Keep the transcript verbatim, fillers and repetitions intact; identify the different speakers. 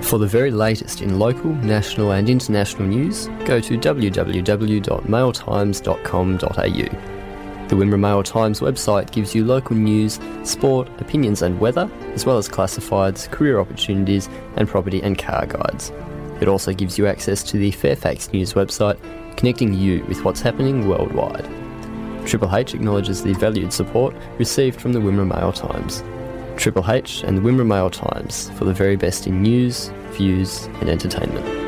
Speaker 1: For the very latest in local, national and international news, go to w w w dot mail times dot com dot a u. The Wimmera Mail Times website gives you local news, sport, opinions and weather, as well as classifieds, career opportunities and property and car guides. It also gives you access to the Fairfax News website, connecting you with what's happening worldwide. Triple H acknowledges the valued support received from the Wimmera Mail Times. Triple H and the Wimmera Mail Times for the very best in news, views and entertainment.